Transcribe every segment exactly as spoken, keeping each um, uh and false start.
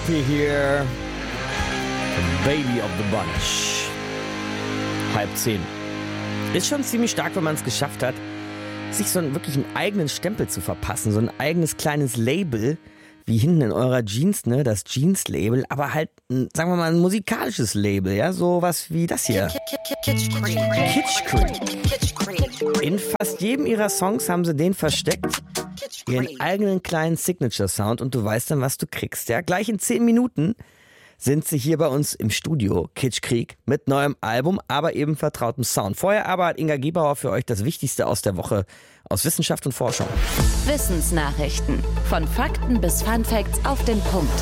Happy hier. Baby of the Bunch. Halb zehn. Ist schon ziemlich stark, wenn man es geschafft hat, sich so einen wirklich einen eigenen Stempel zu verpassen. So ein eigenes kleines Label, wie hinten in eurer Jeans, ne? Das Jeans-Label, aber halt, ein, sagen wir mal, ein musikalisches Label, ja? Sowas wie das hier. Kitschkrieg. In fast jedem ihrer Songs haben sie den versteckt. Ihren eigenen kleinen Signature-Sound, und du weißt dann, was du kriegst. Ja, gleich in zehn Minuten sind sie hier bei uns im Studio, Kitschkrieg, mit neuem Album, aber eben vertrautem Sound. Vorher aber hat Inga Gebauer für euch das Wichtigste aus der Woche aus Wissenschaft und Forschung. Wissensnachrichten. Von Fakten bis Funfacts auf den Punkt.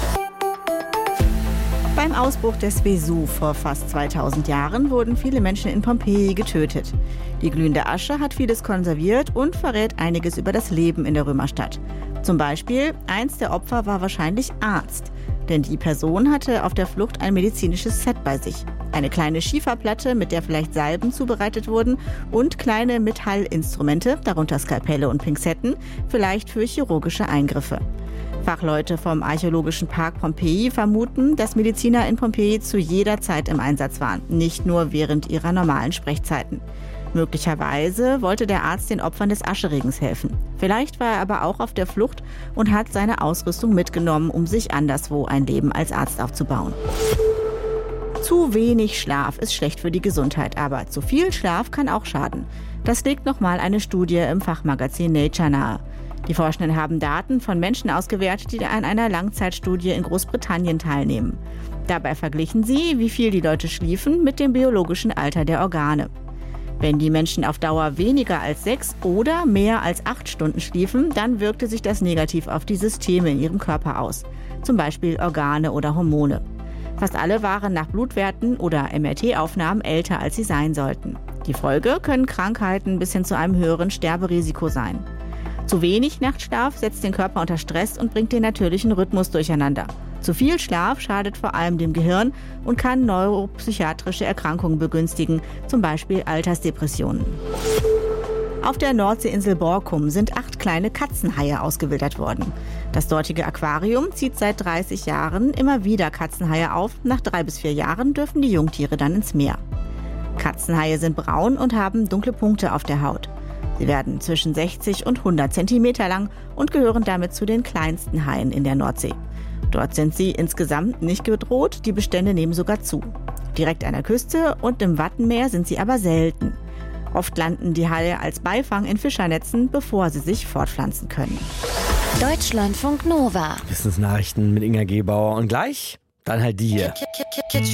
Beim Ausbruch des Vesuv vor fast zweitausend Jahren wurden viele Menschen in Pompeji getötet. Die glühende Asche hat vieles konserviert und verrät einiges über das Leben in der Römerstadt. Zum Beispiel, eins der Opfer war wahrscheinlich Arzt. Denn die Person hatte auf der Flucht ein medizinisches Set bei sich. Eine kleine Schieferplatte, mit der vielleicht Salben zubereitet wurden, und kleine Metallinstrumente, darunter Skalpelle und Pinzetten, vielleicht für chirurgische Eingriffe. Fachleute vom Archäologischen Park Pompeji vermuten, dass Mediziner in Pompeji zu jeder Zeit im Einsatz waren, nicht nur während ihrer normalen Sprechzeiten. Möglicherweise wollte der Arzt den Opfern des Ascheregens helfen. Vielleicht war er aber auch auf der Flucht und hat seine Ausrüstung mitgenommen, um sich anderswo ein Leben als Arzt aufzubauen. Zu wenig Schlaf ist schlecht für die Gesundheit, aber zu viel Schlaf kann auch schaden. Das legt nochmal eine Studie im Fachmagazin Nature nahe. Die Forschenden haben Daten von Menschen ausgewertet, die an einer Langzeitstudie in Großbritannien teilnehmen. Dabei verglichen sie, wie viel die Leute schliefen, mit dem biologischen Alter der Organe. Wenn die Menschen auf Dauer weniger als sechs oder mehr als acht Stunden schliefen, dann wirkte sich das negativ auf die Systeme in ihrem Körper aus. Zum Beispiel Organe oder Hormone. Fast alle waren nach Blutwerten oder M R T-Aufnahmen älter, als sie sein sollten. Die Folge können Krankheiten bis hin zu einem höheren Sterberisiko sein. Zu wenig Nachtschlaf setzt den Körper unter Stress und bringt den natürlichen Rhythmus durcheinander. Zu viel Schlaf schadet vor allem dem Gehirn und kann neuropsychiatrische Erkrankungen begünstigen, zum Beispiel Altersdepressionen. Auf der Nordseeinsel Borkum sind acht kleine Katzenhaie ausgewildert worden. Das dortige Aquarium zieht seit dreißig Jahren immer wieder Katzenhaie auf. Nach drei bis vier Jahren dürfen die Jungtiere dann ins Meer. Katzenhaie sind braun und haben dunkle Punkte auf der Haut. Sie werden zwischen sechzig und hundert Zentimeter lang und gehören damit zu den kleinsten Haien in der Nordsee. Dort sind sie insgesamt nicht bedroht, die Bestände nehmen sogar zu. Direkt an der Küste und im Wattenmeer sind sie aber selten. Oft landen die Haie als Beifang in Fischernetzen, bevor sie sich fortpflanzen können. Deutschlandfunk Nova. Wissensnachrichten mit Inga Gebauer, und gleich dann halt die hier.